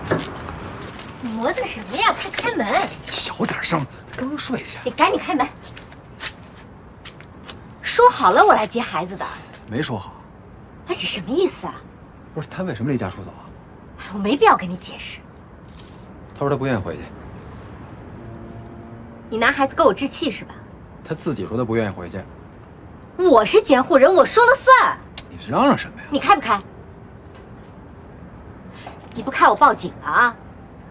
你磨蹭什么呀？快开门！ 小点声，刚睡下。 你赶紧开门！说好了我来接孩子的。 没说好。 哎，这什么意思啊？ 不是他为什么离家出走啊？ 我没必要跟你解释。 他说他不愿意回去。 你拿孩子跟我置气是吧？ 他自己说他不愿意回去。 我是监护人，我说了算。 你嚷嚷什么呀？ 你开不开？你不开我报警了啊！